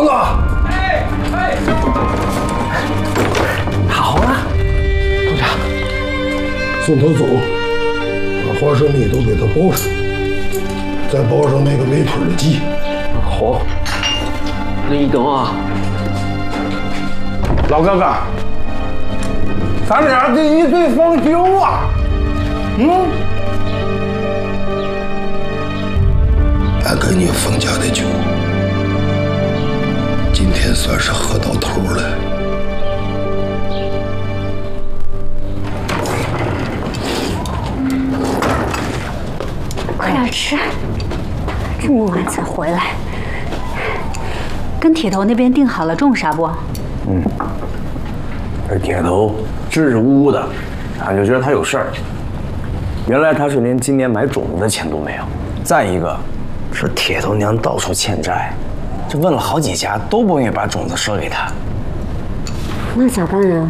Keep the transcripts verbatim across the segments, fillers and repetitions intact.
子， 哎哎， 好了， 部长， 送他走，把花生米都给他包上，再包上那个没腿的鸡。 好。那你等啊， 老哥哥，咱俩这一对方酒啊，嗯。 俺跟你冯家的酒，今天算是喝到头了。 快点吃，这么晚才回来。跟铁头那边定好了种啥不？ 嗯，这铁头支支吾吾的，俺就觉得他有事儿。原来他是连今年买种子的钱都没有。再一个。 是铁头娘到处欠债，这问了好几家都不愿意把种子赊给他。 那咋办啊？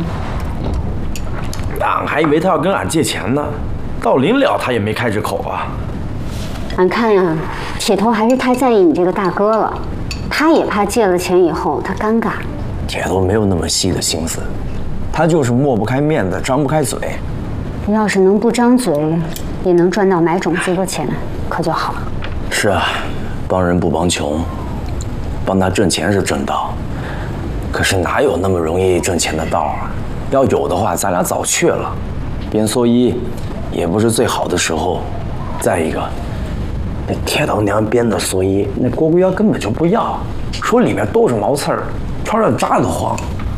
俺还以为他要跟俺借钱呢，到临了他也没开这口啊。 俺看呀，铁头还是太在意你这个大哥了，他也怕借了钱以后他尴尬。 铁头没有那么细的心思，他就是抹不开面子，张不开嘴。 要是能不张嘴，也能赚到买种子的钱，可就好了。 是啊，帮人不帮穷，帮他挣钱是正道，可是哪有那么容易挣钱的道啊？要有的话，咱俩早去了。编蓑衣也不是最好的时候，再一个，那铁头娘编的蓑衣，那郭姑腰根本就不要，说里面都是毛刺儿，穿着扎得慌。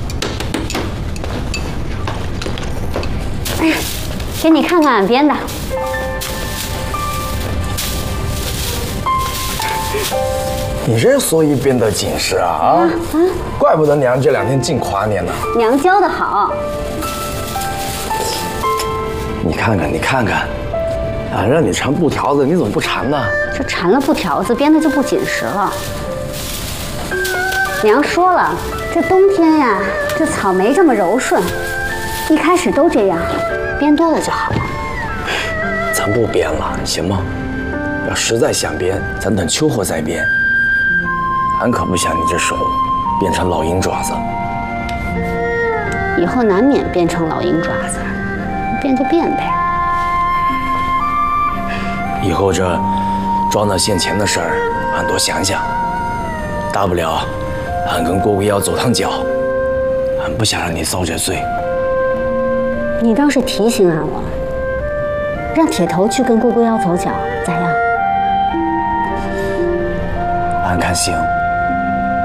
哎呀，给你看看俺编的。 你这蓑衣编得紧实啊啊！啊怪不得娘这两天净夸你呢。 娘教的好。 你看看，你看看，啊，让你缠布条子，你怎么不缠呢？ 这缠了布条子，编的就不紧实了。娘说了，这冬天呀，这草没这么柔顺，一开始都这样，编多了就好了。 咱不编了，行吗？要实在想编，咱等秋后再编。俺可不想你这手变成老鹰爪子。 以后难免变成老鹰爪子，变就变呗。 以后这装那现钱的事儿，俺多想想。大不了，俺跟郭贵要走趟脚。俺不想让你遭这罪。 你倒是提醒俺了，让铁头去跟郭贵要走脚，咋样？ 俺看行。